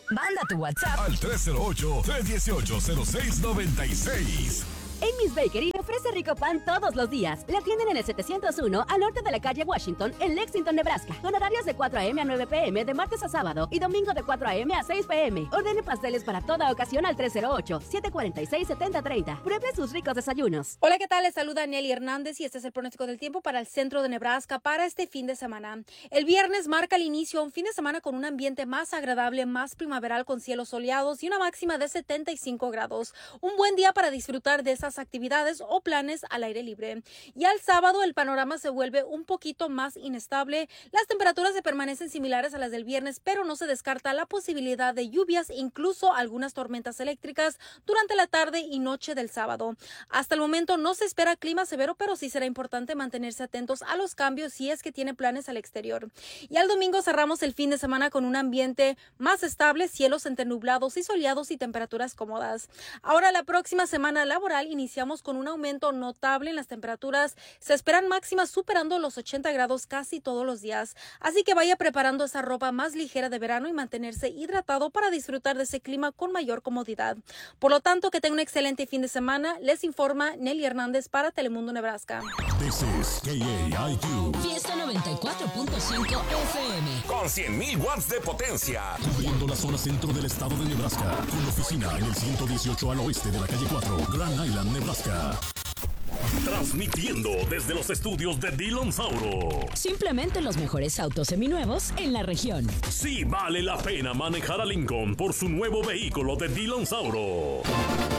Manda tu WhatsApp al 308-318-0696. Amy's Bakery ofrece rico pan todos los días. La tienen en el 701 al norte de la calle Washington, en Lexington, Nebraska. Con horarios de 4 a.m. a 9 p.m. de martes a sábado y domingo de 4 a.m. a 6 p.m. Ordene pasteles para toda ocasión al 308-746-7030. Pruebe sus ricos desayunos. Hola, ¿qué tal? Les saluda Nelly Hernández y este es el pronóstico del tiempo para el centro de Nebraska para este fin de semana. El viernes marca el inicio a un fin de semana con un ambiente más agradable, más primaveral, con cielos soleados y una máxima de 75 grados. Un buen día para disfrutar de esas actividades o planes al aire libre. Y al sábado el panorama se vuelve un poquito más inestable. Las temperaturas se permanecen similares a las del viernes, pero no se descarta la posibilidad de lluvias, incluso algunas tormentas eléctricas durante la tarde y noche del sábado. Hasta el momento no se espera clima severo, pero sí será importante mantenerse atentos a los cambios si es que tiene planes al exterior. Y al domingo cerramos el fin de semana con un ambiente más estable, cielos entre nublados y soleados y temperaturas cómodas. Ahora la próxima semana laboral iniciamos con un aumento notable en las temperaturas. Se esperan máximas superando los 80 grados casi todos los días. Así que vaya preparando esa ropa más ligera de verano y mantenerse hidratado para disfrutar de ese clima con mayor comodidad. Por lo tanto, que tenga un excelente fin de semana. Les informa Nelly Hernández para Telemundo Nebraska. This is KAIQ. Fiesta 94.5 FM. Con 100,000 watts de potencia. Cubriendo la zona centro del estado de Nebraska. Con oficina en el 118 al oeste de la calle 4, Grand Island, Nebraska. Transmitiendo desde los estudios de Dillon Sauro. Simplemente los mejores autos seminuevos en la región. Sí vale la pena manejar a Lincoln por su nuevo vehículo de Dillon Sauro.